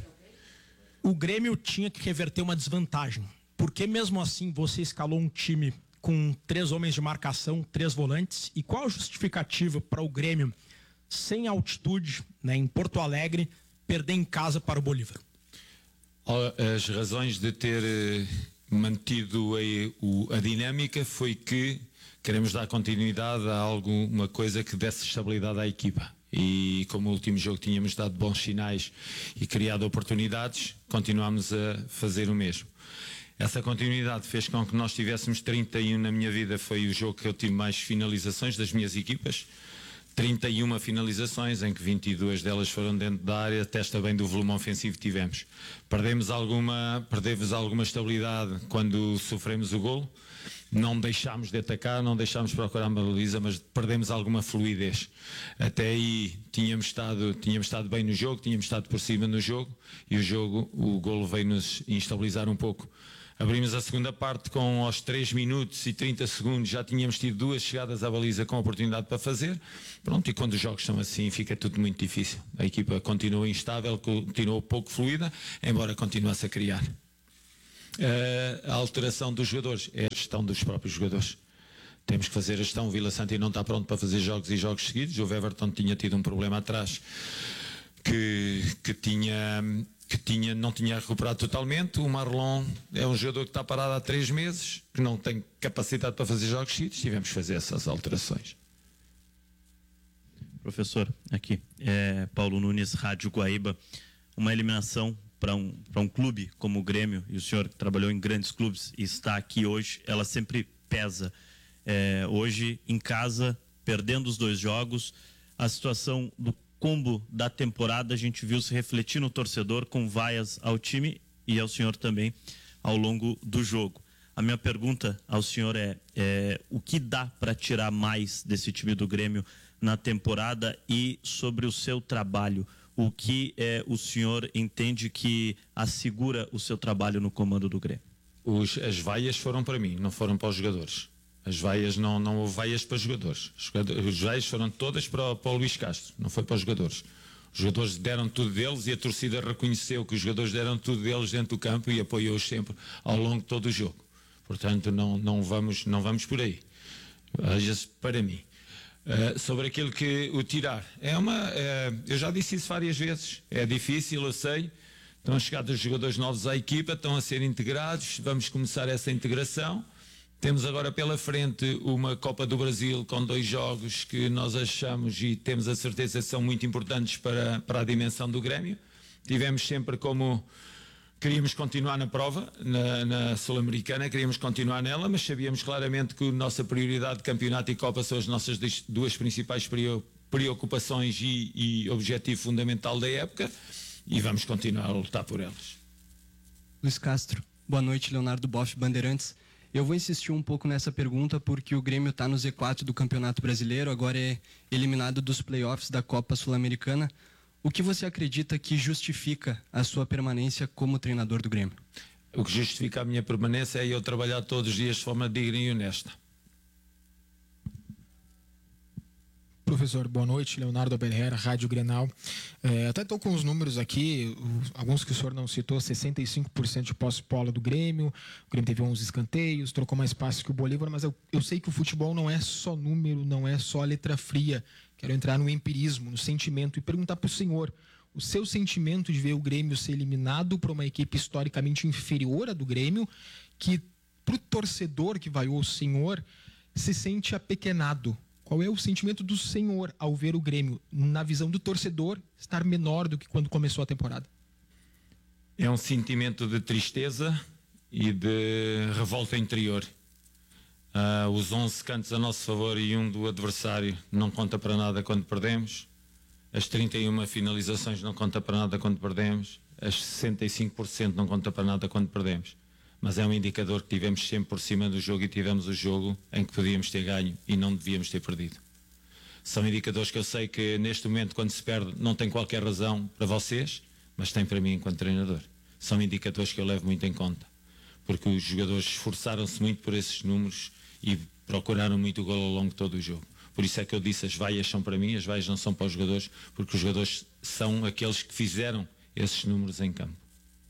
O Grêmio tinha que reverter uma desvantagem. Por que mesmo assim você escalou um time com três homens de marcação, três volantes? E qual a justificativa para o Grêmio, sem altitude, né, em Porto Alegre, perder em casa para o Bolívar? As razões de ter mantido a, a dinâmica foi que queremos dar continuidade a alguma coisa que desse estabilidade à equipa. E como o último jogo tínhamos dado bons sinais e criado oportunidades, continuamos a fazer o mesmo. Essa continuidade fez com que nós tivéssemos trinta e um, na minha vida foi o jogo que eu tive mais finalizações das minhas equipas. trinta e uma finalizações, em que vinte e duas delas foram dentro da área, testa bem do volume ofensivo que tivemos. Perdemos alguma, perdemos alguma estabilidade quando sofremos o golo, não deixámos de atacar, não deixámos de procurar uma baliza, mas perdemos alguma fluidez. Até aí tínhamos estado, tínhamos estado bem no jogo, tínhamos estado por cima no jogo, e o jogo, o golo veio-nos instabilizar um pouco. Abrimos a segunda parte com aos três minutos e trinta segundos, já tínhamos tido duas chegadas à baliza com oportunidade para fazer. Pronto, e quando os jogos são assim fica tudo muito difícil. A equipa continua instável, continuou pouco fluida, embora continuasse a criar. Uh, a alteração dos jogadores é a gestão dos próprios jogadores. Temos que fazer a gestão. O Vila Santi não está pronto para fazer jogos e jogos seguidos. O Everton tinha tido um problema atrás que, que tinha... que tinha, não tinha recuperado totalmente. O Marlon é um jogador que está parado há três meses, que não tem capacidade para fazer jogos seguidos. Tivemos que fazer essas alterações. Professor, aqui, é Paulo Nunes, Rádio Guaíba. Uma eliminação para um, para um clube como o Grêmio, e o senhor que trabalhou em grandes clubes e está aqui hoje, ela sempre pesa. É, hoje, em casa, perdendo os dois jogos, a situação do combo da temporada a gente viu se refletir no torcedor, com vaias ao time e ao senhor também ao longo do jogo. A minha pergunta ao senhor é, é o que dá para tirar mais desse time do Grêmio na temporada, e sobre o seu trabalho, o que é, o senhor entende que assegura o seu trabalho no comando do Grêmio? Os, as vaias foram para mim, não foram para os jogadores. As vaias, não, não houve vaias para jogadores. Os, jogadores, as vaias foram todas para, para o Luís Castro, não foi para os jogadores. Os jogadores deram tudo deles e a torcida reconheceu que os jogadores deram tudo deles dentro do campo e apoiou-os sempre ao longo de todo o jogo. Portanto, não, não, vamos, não vamos por aí. Veja-se para mim. Uh, sobre aquilo que o tirar. É uma, uh, eu já disse isso várias vezes. É difícil, eu sei. Estão chegados os jogadores novos à equipa, estão a ser integrados. Vamos começar essa integração. Temos agora pela frente uma Copa do Brasil com dois jogos que nós achamos e temos a certeza que são muito importantes para, para a dimensão do Grêmio. Tivemos sempre como... Queríamos continuar na prova, na, na Sul-Americana, queríamos continuar nela, mas sabíamos claramente que a nossa prioridade de campeonato e Copa são as nossas duas principais preocupações e, e objetivo fundamental da época, e vamos continuar a lutar por elas. Luiz Castro, boa noite. Leonardo Boff, Bandeirantes. Eu vou insistir um pouco nessa pergunta porque o Grêmio está no Z quatro do Campeonato Brasileiro, agora é eliminado dos playoffs da Copa Sul-Americana. O que você acredita que justifica a sua permanência como treinador do Grêmio? O que justifica a minha permanência é eu trabalhar todos os dias de forma digna e honesta. Professor, boa noite. Leonardo Abelhera, Rádio Grenal. É, até estou com os números aqui, os, alguns que o senhor não citou, sessenta e cinco por cento de posse-bola do Grêmio, o Grêmio teve onze escanteios, trocou mais passes que o Bolívar, mas eu, eu sei que o futebol não é só número, não é só letra fria. Quero entrar no empirismo, no sentimento, e perguntar para o senhor, o seu sentimento de ver o Grêmio ser eliminado por uma equipe historicamente inferior à do Grêmio, que para o torcedor que vaiou o senhor, se sente apequenado. Qual é o sentimento do senhor ao ver o Grêmio, na visão do torcedor, estar menor do que quando começou a temporada? É um sentimento de tristeza e de revolta interior. Uh, os onze cantos a nosso favor e um do adversário não conta para nada quando perdemos. As trinta e uma finalizações não conta para nada quando perdemos. As sessenta e cinco por cento não conta para nada quando perdemos. Mas é um indicador que tivemos sempre por cima do jogo e tivemos o jogo em que podíamos ter ganho e não devíamos ter perdido. São indicadores que eu sei que neste momento, quando se perde, não tem qualquer razão para vocês, mas tem para mim enquanto treinador. São indicadores que eu levo muito em conta, porque os jogadores esforçaram-se muito por esses números e procuraram muito o gol ao longo de todo o jogo. Por isso é que eu disse, as vaias são para mim, as vaias não são para os jogadores, porque os jogadores são aqueles que fizeram esses números em campo.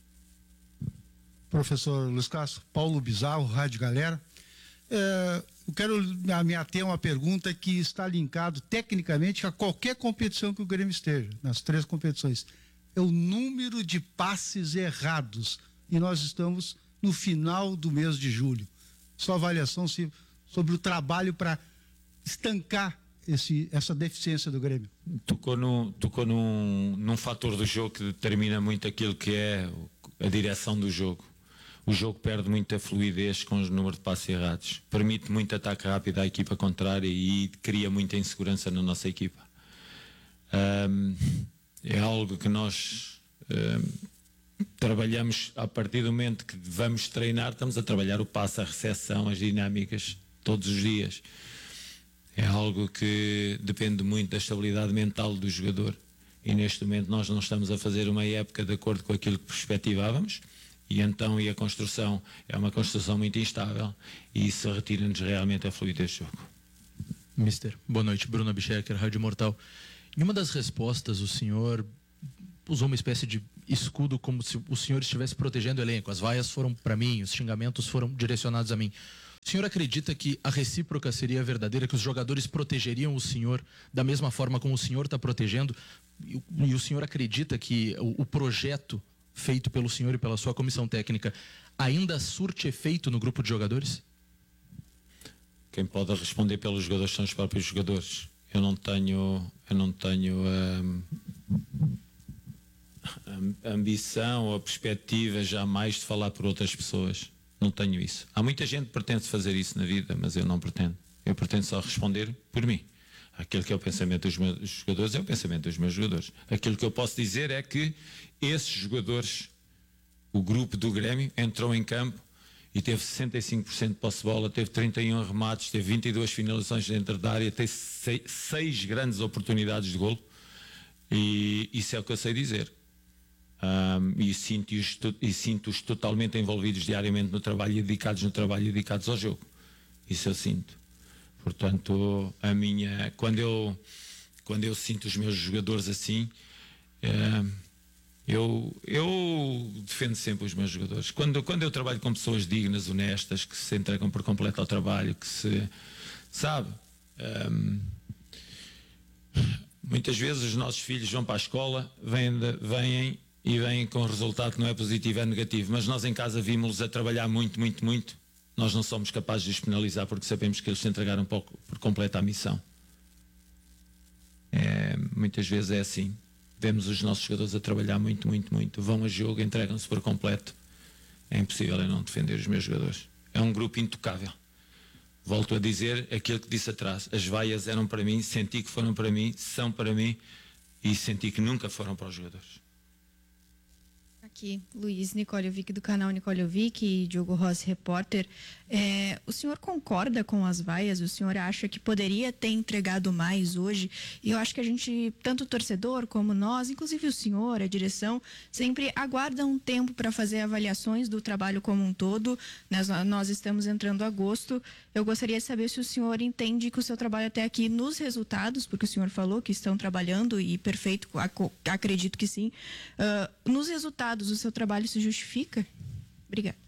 Professor Luiz Castro, Paulo Bizarro, Rádio Galera. É, eu quero me ater a uma pergunta que está linkado tecnicamente a qualquer competição que o Grêmio esteja, nas três competições. É o número de passes errados. E nós estamos no final do mês de julho. Sua avaliação se, sobre o trabalho para estancar esse, essa deficiência do Grêmio. Tocou, no, tocou num, num fator do jogo que determina muito aquilo que é a direção do jogo. o jogo perde muita fluidez com os números de passes errados. Permite muito ataque rápido à equipa contrária e cria muita insegurança na nossa equipa. Um, é algo que nós um, trabalhamos a partir do momento que vamos treinar, estamos a trabalhar o passe, a recepção, as dinâmicas todos os dias. É algo que depende muito da estabilidade mental do jogador. E neste momento nós não estamos a fazer uma época de acordo com aquilo que perspectivávamos. E então e a construção é uma construção muito instável e isso retira-nos realmente a fluidez do jogo. Mister, boa noite. Bruno Abchecker, Rádio Mortal. Em uma das respostas, o senhor usou uma espécie de escudo como se o senhor estivesse protegendo o elenco. As vaias foram para mim, os xingamentos foram direcionados a mim. O senhor acredita que a recíproca seria verdadeira, que os jogadores protegeriam o senhor da mesma forma como o senhor está protegendo? E, e o senhor acredita que o, o projeto feito pelo senhor e pela sua comissão técnica ainda surte efeito no grupo de jogadores? Quem pode responder pelos jogadores são os próprios jogadores. Eu não tenho, eu não tenho hum, a ambição ou a perspectiva jamais de falar por outras pessoas. Não tenho isso. Há muita gente que pretende fazer isso na vida, mas eu não pretendo. Eu pretendo só responder por mim. Aquilo que é o pensamento dos meus jogadores é o pensamento dos meus jogadores. Aquilo que eu posso dizer é que esses jogadores, o grupo do Grêmio, entrou em campo e teve sessenta e cinco por cento de posse de bola, teve trinta e um remates, teve vinte e duas finalizações dentro da área, teve seis, seis grandes oportunidades de golo. E isso é o que eu sei dizer. Um, e sinto-os e sinto-os totalmente envolvidos diariamente no trabalho e dedicados no trabalho e dedicados ao jogo. Isso eu sinto. Portanto, a minha, quando eu, quando eu sinto os meus jogadores assim, é, eu, eu defendo sempre os meus jogadores. Quando, quando eu trabalho com pessoas dignas, honestas, que se entregam por completo ao trabalho, que se, sabe, um, muitas vezes os nossos filhos vão para a escola, vêm, de, vêm e vêm com resultado que não é positivo, é negativo, mas nós em casa vimos-los a trabalhar muito, muito, muito. Nós não somos capazes de os penalizar porque sabemos que eles se entregaram por, por completo à missão. É, muitas vezes é assim. Vemos os nossos jogadores a trabalhar muito, muito, muito. Vão a jogo, entregam-se por completo. É impossível eu não defender os meus jogadores. É um grupo intocável. Volto a dizer aquilo que disse atrás. As vaias eram para mim, senti que foram para mim, são para mim e senti que nunca foram para os jogadores. Aqui, Luiz Nicoliovic, do canal Nicoliovic, e Diogo Rossi, repórter. É, o senhor concorda com as vaias? O senhor acha que poderia ter entregado mais hoje? E eu acho que a gente, tanto o torcedor como nós, inclusive o senhor, a direção, sempre aguarda um tempo para fazer avaliações do trabalho como um todo. Nós, nós estamos entrando em agosto. Eu gostaria de saber se o senhor entende que o seu trabalho até aqui nos resultados, porque o senhor falou que estão trabalhando, e perfeito, acredito que sim, uh, nos resultados o seu trabalho se justifica? Obrigada.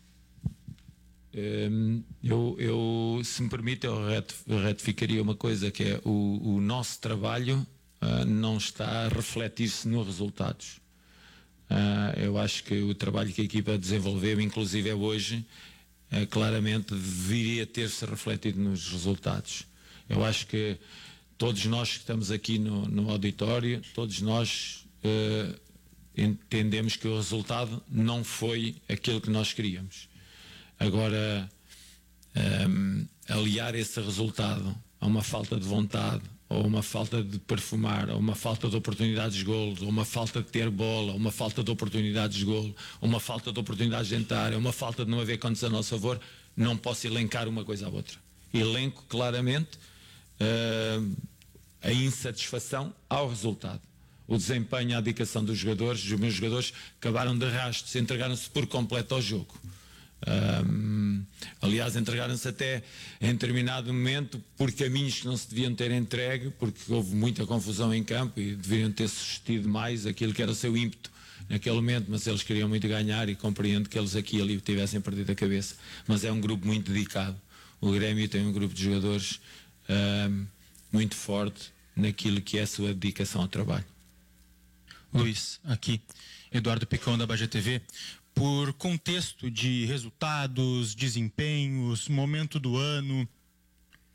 Um, eu, eu, se me permite, eu retificaria uma coisa, que é o, o nosso trabalho uh, não está a refletir-se nos resultados. Uh, eu acho que o trabalho que a equipa desenvolveu, inclusive é hoje, uh, claramente deveria ter-se refletido nos resultados. Eu acho que todos nós que estamos aqui no, no auditório, todos nós uh, entendemos que o resultado não foi aquilo que nós queríamos. Agora, um, aliar esse resultado a uma falta de vontade, ou uma falta de perfumar, ou uma falta de oportunidades de golo, ou uma falta de ter bola, ou uma falta de oportunidades de golo, ou uma falta de oportunidades de entrar, ou uma falta de não haver condição a nosso favor, não posso elencar uma coisa à outra. Elenco claramente uh, a insatisfação ao resultado. O desempenho, a dedicação dos jogadores, os meus jogadores acabaram de rastros, entregaram-se por completo ao jogo. Um, aliás, entregaram-se até em determinado momento por caminhos que não se deviam ter entregue, porque houve muita confusão em campo e deveriam ter sustido mais aquilo que era o seu ímpeto naquele momento, mas eles queriam muito ganhar e compreendo que eles aqui e ali tivessem perdido a cabeça. Mas é um grupo muito dedicado. O Grêmio tem um grupo de jogadores um, muito forte naquilo que é a sua dedicação ao trabalho. Luiz, aqui, Eduardo Picão da Bajé T V. Por contexto de resultados, desempenhos, momento do ano,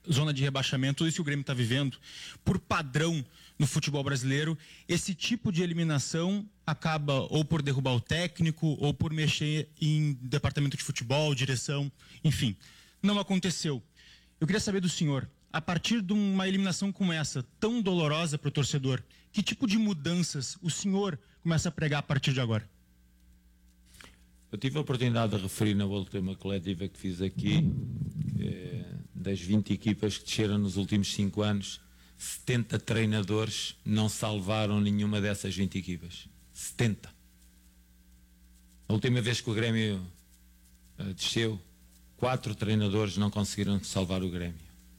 zona de rebaixamento, isso que o Grêmio está vivendo, por padrão no futebol brasileiro, esse tipo de eliminação acaba ou por derrubar o técnico ou por mexer em departamento de futebol, direção, enfim. Não aconteceu. Eu queria saber do senhor, a partir de uma eliminação como essa, tão dolorosa para o torcedor, que tipo de mudanças o senhor começa a pregar a partir de agora? Eu tive a oportunidade de referir na última coletiva que fiz aqui, eh, das vinte equipas que desceram nos últimos cinco anos, setenta treinadores não salvaram nenhuma dessas vinte equipas. setenta. A última vez que o Grêmio eh, desceu, quatro treinadores não conseguiram salvar o Grêmio.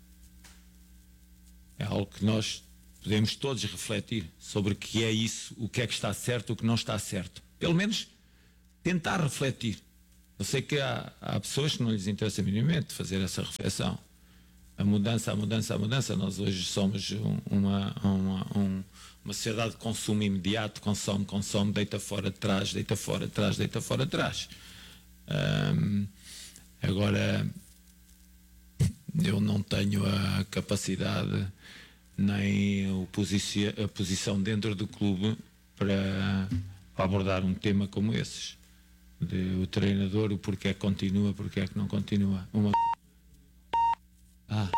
É algo que nós podemos todos refletir sobre o que é isso, o que é que está certo, o que não está certo. Pelo menos tentar refletir. Eu sei que há, há pessoas que não lhes interessa minimamente fazer essa reflexão. A mudança, a mudança, a mudança. Nós hoje somos um, uma, uma, um, uma sociedade de consumo imediato, consome, consome, deita fora de trás, deita fora de trás, deita fora de trás. Um, agora, eu não tenho a capacidade nem a posição, a posição dentro do clube para, para abordar um tema como esses. De, o treinador, o porquê que continua, porquê que não continua. Uma... Ah.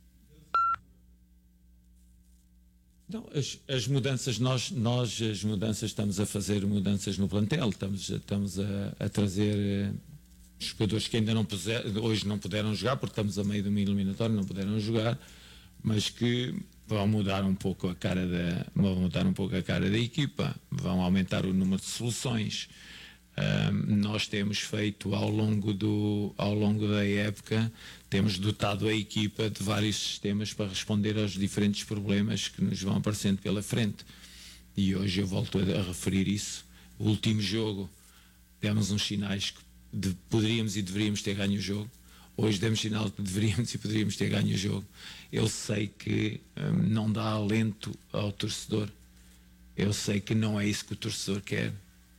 Então, as, as mudanças, nós, nós as mudanças, estamos a fazer mudanças no plantel, estamos, estamos a, a trazer uh, jogadores que ainda não puser, hoje não puderam jogar, porque estamos a meio de uma eliminatória, não puderam jogar, mas que vão mudar um pouco a cara da, vão mudar um pouco a cara da equipa, vão aumentar o número de soluções. Uh, nós temos feito ao longo, do, ao longo da época, temos dotado a equipa de vários sistemas para responder aos diferentes problemas que nos vão aparecendo pela frente. E hoje eu volto a, a referir isso. O último jogo, demos uns sinais que de, poderíamos e deveríamos ter ganho o jogo. Hoje demos sinal que deveríamos e poderíamos ter ganho o jogo. Eu sei que um, não dá alento ao torcedor. Eu sei que não é isso que o torcedor quer.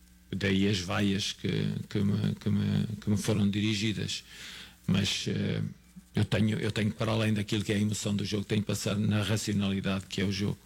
Daí as vaias que, que, me, que, me, que me foram dirigidas. Mas uh, eu, tenho, eu tenho, para além daquilo que é a emoção do jogo, tenho que passar na racionalidade que é o jogo.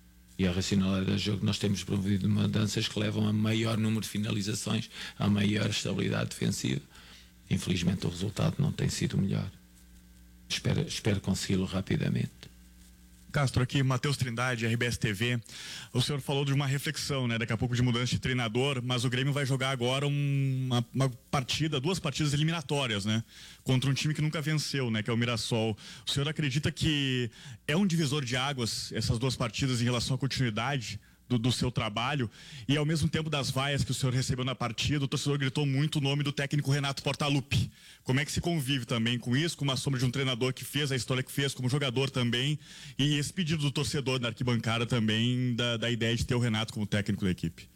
E a racionalidade do jogo, nós temos promovido mudanças que levam a maior número de finalizações, a maior estabilidade defensiva. Infelizmente o resultado não tem sido o melhor. Espero, espero consegui-lo rapidamente. Castro, aqui, Matheus Trindade, R B S T V. O senhor falou de uma reflexão, né? Daqui a pouco de mudança de treinador, mas o Grêmio vai jogar agora uma, uma partida, duas partidas eliminatórias, né? Contra um time que nunca venceu, né? Que é o Mirassol. O senhor acredita que é um divisor de águas essas duas partidas em relação à continuidade do, do seu trabalho? E ao mesmo tempo das vaias que o senhor recebeu na partida, o torcedor gritou muito o nome do técnico Renato Portaluppi. Como é que se convive também com isso, com uma sombra de um treinador que fez a história que fez, como jogador também, e esse pedido do torcedor na arquibancada também, da, da ideia de ter o Renato como técnico da equipe?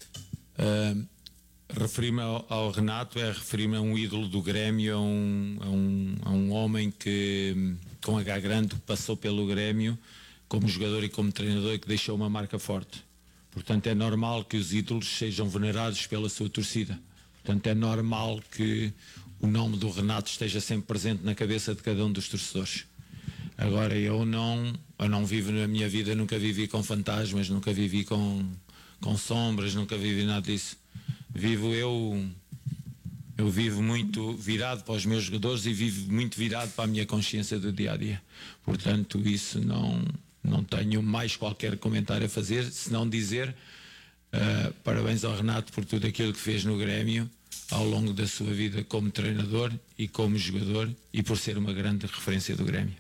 Uh, referir-me ao, ao Renato é referir-me a um ídolo do Grêmio, a um, a um, a um homem que, com H grande, passou pelo Grêmio como jogador e como treinador e que deixou uma marca forte. Portanto, é normal que os ídolos sejam venerados pela sua torcida. Portanto, é normal que o nome do Renato esteja sempre presente na cabeça de cada um dos torcedores. Agora, eu não, eu não vivo na minha vida, nunca vivi com fantasmas, nunca vivi com, com sombras, nunca vivi nada disso. Vivo eu, eu vivo muito virado para os meus jogadores e vivo muito virado para a minha consciência do dia-a-dia. Portanto, isso não... Não tenho mais qualquer comentário a fazer, senão dizer uh, parabéns ao Renato por tudo aquilo que fez no Grêmio ao longo da sua vida como treinador e como jogador e por ser uma grande referência do Grêmio.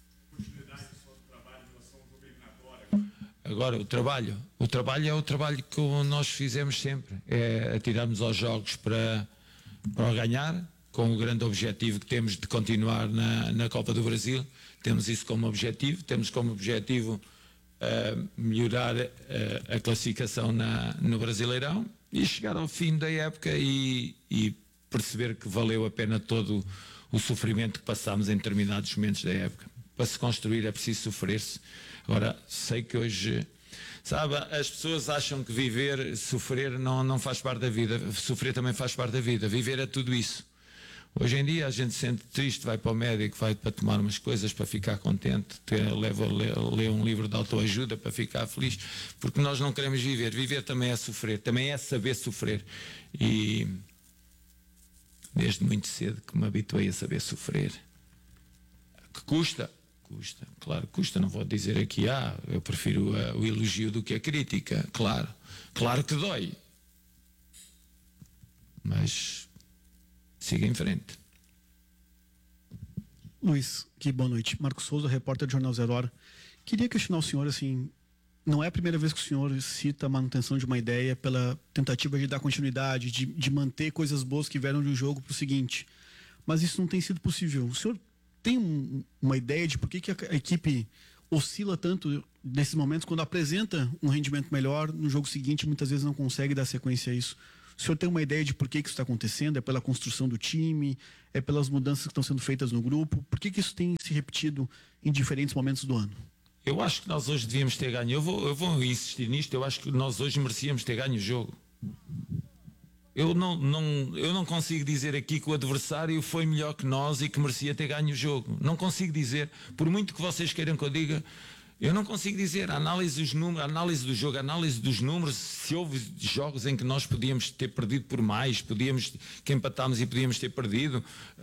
Agora, o trabalho. O trabalho é o trabalho que nós fizemos sempre. É atirarmos aos jogos para, para ganhar, com o grande objetivo que temos de continuar na, na Copa do Brasil. Temos isso como objetivo, temos como objetivo uh, melhorar uh, a classificação na, no Brasileirão e chegar ao fim da época e, e perceber que valeu a pena todo o sofrimento que passámos em determinados momentos da época. Para se construir é preciso sofrer-se. Agora, sei que hoje, sabe, as pessoas acham que viver, sofrer não, não faz parte da vida. Sofrer também faz parte da vida. Viver é tudo isso. Hoje em dia a gente se sente triste, vai para o médico, vai para tomar umas coisas para ficar contente, leva a ler, ler um livro de autoajuda para ficar feliz, porque nós não queremos viver. Viver também é sofrer, também é saber sofrer. E desde muito cedo que me habituei a saber sofrer. Que custa? Custa, claro, custa. Não vou dizer aqui, ah, eu prefiro uh, o elogio do que a crítica. Claro, claro que dói. Mas siga em frente. Luiz, que boa noite. Marcos Souza, repórter do Jornal Zero Hora. Queria questionar o senhor, assim, não é a primeira vez que o senhor cita a manutenção de uma ideia pela tentativa de dar continuidade, de, de manter coisas boas que vieram de um jogo para o seguinte. Mas isso não tem sido possível. O senhor tem um, uma ideia de por que, que a, a equipe oscila tanto nesses momentos, quando apresenta um rendimento melhor, no jogo seguinte muitas vezes não consegue dar sequência a isso? O senhor tem uma ideia de por que, que isso está acontecendo? É pela construção do time? É pelas mudanças que estão sendo feitas no grupo? Por que, que isso tem se repetido em diferentes momentos do ano? Eu acho que nós hoje devíamos ter ganho. Eu vou, eu vou insistir nisto. Eu acho que nós hoje merecíamos ter ganho o jogo. Eu não, não, eu não consigo dizer aqui que o adversário foi melhor que nós e que merecia ter ganho o jogo. Não consigo dizer. Por muito que vocês queiram que eu diga, eu não consigo dizer. A análise dos números, a análise do jogo, a análise dos números, se houve jogos em que nós podíamos ter perdido por mais, podíamos, que empatámos e podíamos ter perdido,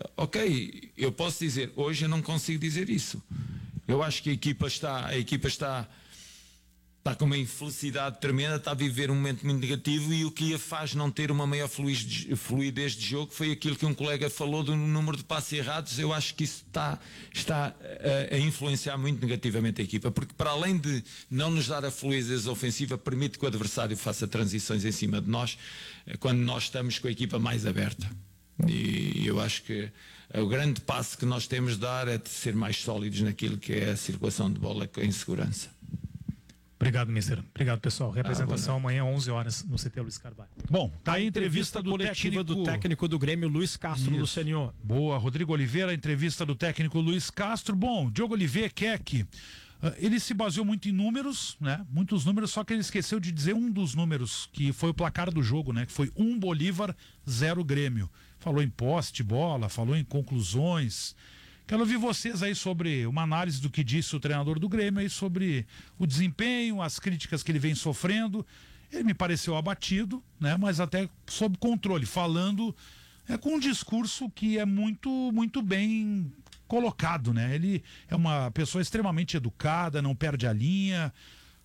ok, eu posso dizer. Hoje eu não consigo dizer isso. Eu acho que a equipa está, a equipa está, está com uma infelicidade tremenda, está a viver um momento muito negativo, e o que a faz não ter uma maior fluidez de jogo foi aquilo que um colega falou do número de passes errados. Eu acho que isso está, está a, a influenciar muito negativamente a equipa, porque para além de não nos dar a fluidez ofensiva, permite que o adversário faça transições em cima de nós, quando nós estamos com a equipa mais aberta. E eu acho que o grande passo que nós temos de dar é de ser mais sólidos naquilo que é a circulação de bola em segurança. Obrigado, mister. Obrigado, pessoal. Representação ah, amanhã, onze horas, no C T Luiz Carvalho. Bom, tá aí a entrevista, entrevista do técnico do técnico do Grêmio, Luiz Castro, do Senhor. Boa, Rodrigo Oliveira, a entrevista do técnico Luiz Castro. Bom, Diogo Oliveira quer que ele se baseou muito em números, né? Muitos números, só que ele esqueceu de dizer um dos números, que foi o placar do jogo, né? Que foi um Bolívar, zero Grêmio. Falou em posse de bola, falou em conclusões. Quero ouvir vocês aí sobre uma análise do que disse o treinador do Grêmio aí sobre o desempenho, as críticas que ele vem sofrendo. Ele me pareceu abatido, né? Mas até sob controle, falando é, com um discurso que é muito, muito bem colocado, né? Ele é uma pessoa extremamente educada, não perde a linha,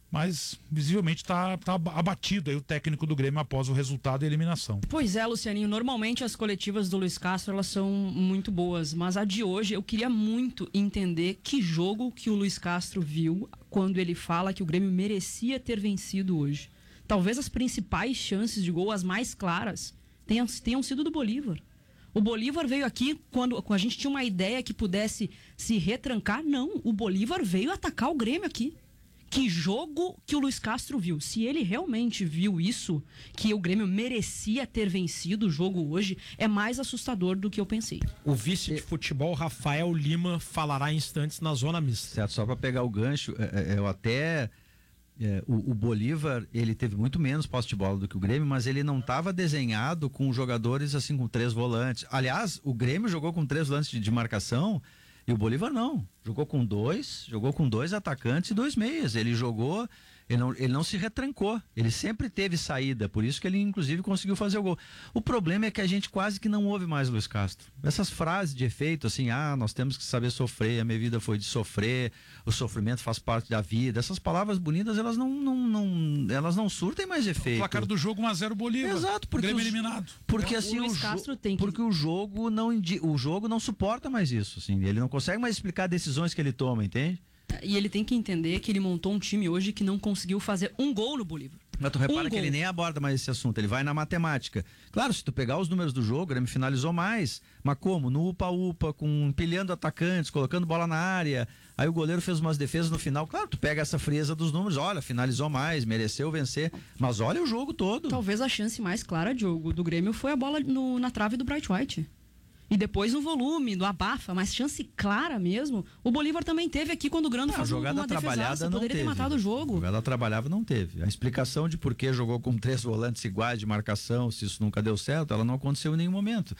mas visivelmente está tá abatido aí o técnico do Grêmio após o resultado e a eliminação. Pois é, Lucianinho, normalmente as coletivas do Luiz Castro elas são muito boas, mas a de hoje eu queria muito entender que jogo que o Luiz Castro viu quando ele fala que o Grêmio merecia ter vencido hoje. Talvez as principais chances de gol, as mais claras, tenham, tenham sido do Bolívar. O Bolívar veio aqui quando a gente tinha uma ideia que pudesse se retrancar. Não, o Bolívar veio atacar o Grêmio aqui. Que jogo que o Luiz Castro viu? Se ele realmente viu isso, que o Grêmio merecia ter vencido o jogo hoje, é mais assustador do que eu pensei. O vice de futebol, Rafael Lima, falará em instantes na zona mista. Certo, só para pegar o gancho, eu até... É, o, o Bolívar, ele teve muito menos posse de bola do que o Grêmio, mas ele não estava desenhado com jogadores assim, com três volantes. Aliás, o Grêmio jogou com três volantes de, de marcação e o Bolívar não. Jogou com dois, jogou com dois atacantes e dois meias. Ele jogou, ele não, ele não se retrancou. Ele sempre teve saída, por isso que ele inclusive conseguiu fazer o gol. O problema é que a gente quase que não ouve mais o Luiz Castro. Essas frases de efeito, assim, ah, nós temos que saber sofrer, a minha vida foi de sofrer, o sofrimento faz parte da vida. Essas palavras bonitas, elas não, não, não, elas não surtem mais efeito. O placar do jogo um a zero Bolívar. Exato, porque Grêmio os, eliminado. Porque então, assim, o, Luiz o, Castro jo tem que... porque o jogo não indi... o jogo não suporta mais isso, assim. Ele não consegue mais explicar decisões que ele toma, entende? E ele tem que entender que ele montou um time hoje que não conseguiu fazer um gol no Bolívar. Mas tu repara um que gol. ele nem aborda mais esse assunto, ele vai na matemática. Claro, se tu pegar os números do jogo, o Grêmio finalizou mais, mas como? No upa-upa, com empilhando atacantes, colocando bola na área, aí o goleiro fez umas defesas no final. Claro, tu pega essa frieza dos números, olha, finalizou mais, mereceu vencer, mas olha o jogo todo. Talvez a chance mais clara, Diogo, do Grêmio foi a bola no, na trave do Bright White. E depois no volume, do abafa, mas chance clara mesmo. O Bolívar também teve aqui quando o Grando fez uma defesaça, não poderia teve. ter matado o jogo. A jogada trabalhada não teve. A explicação de por que jogou com três volantes iguais de marcação, se isso nunca deu certo, ela não aconteceu em nenhum momento.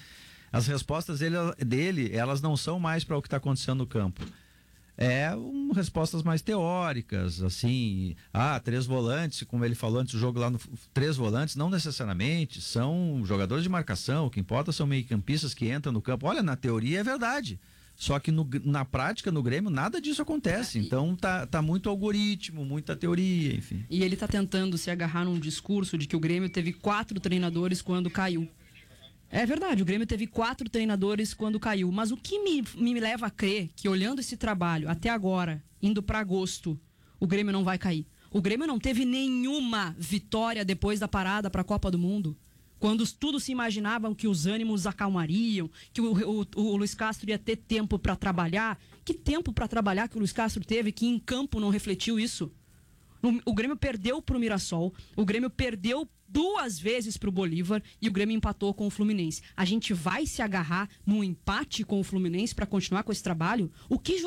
as respostas dele, dele elas não são mais para o que está acontecendo no campo. É um, respostas mais teóricas, assim, ah, três volantes, como ele falou antes do jogo lá, no, três volantes não necessariamente são jogadores de marcação, o que importa são meio-campistas que entram no campo. Olha, na teoria é verdade, só que no, na prática, no Grêmio, nada disso acontece, então tá, tá muito algoritmo, muita teoria, enfim. E ele tá tentando se agarrar num discurso de que o Grêmio teve quatro treinadores quando caiu. É verdade, o Grêmio teve quatro treinadores quando caiu, mas o que me, me leva a crer que, olhando esse trabalho até agora, indo para agosto, o Grêmio não vai cair. O Grêmio não teve nenhuma vitória depois da parada para a Copa do Mundo, quando tudo se imaginavam que os ânimos acalmariam, que o, o, o Luiz Castro ia ter tempo para trabalhar. Que tempo para trabalhar que o Luiz Castro teve, que em campo não refletiu isso? O, o Grêmio perdeu para o Mirassol, o Grêmio perdeu duas vezes para o Bolívar e o Grêmio empatou com o Fluminense. A gente vai se agarrar num empate com o Fluminense para continuar com esse trabalho? O que